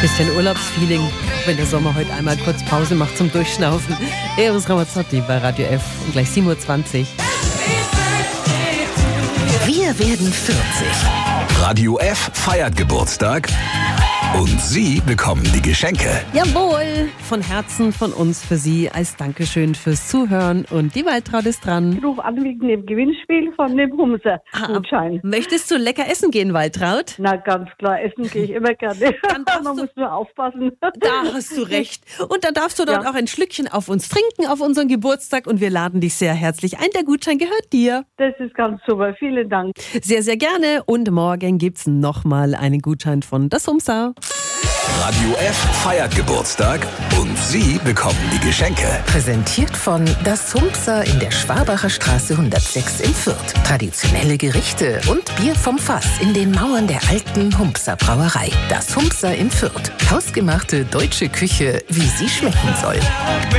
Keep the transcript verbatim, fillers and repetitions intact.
Bisschen Urlaubsfeeling, auch wenn der Sommer heute einmal kurz Pause macht zum Durchschnaufen. Eros Ramazzotti bei Radio F und gleich sieben Uhr zwanzig. Wir werden vierzig. Radio F feiert Geburtstag und Sie bekommen die Geschenke. Jawohl, von Herzen von uns für Sie als Dankeschön fürs Zuhören. Und die Waltraud ist dran. Ich rufe an wegen dem Gewinnspiel von dem Humser-Gutschein. Ah, möchtest du lecker essen gehen, Waltraud? Na, ganz klar, essen gehe ich immer gerne. Dann darfst Man du- muss nur aufpassen. Da hast du recht. Und dann darfst du dort Ja. auch ein Schlückchen auf uns trinken, auf unseren Geburtstag. Und wir laden dich sehr herzlich ein. Der Gutschein gehört dir. Das ist ganz super. Vielen Dank. Sehr, sehr gerne. Und morgen gibt's nochmal einen Gutschein von das Humsau. Radio F feiert Geburtstag und Sie bekommen die Geschenke. Präsentiert von Das Humpser in der Schwabacher Straße hundertsechs in Fürth. Traditionelle Gerichte und Bier vom Fass in den Mauern der alten Humpser Brauerei. Das Humpser in Fürth. Hausgemachte deutsche Küche, wie sie schmecken soll.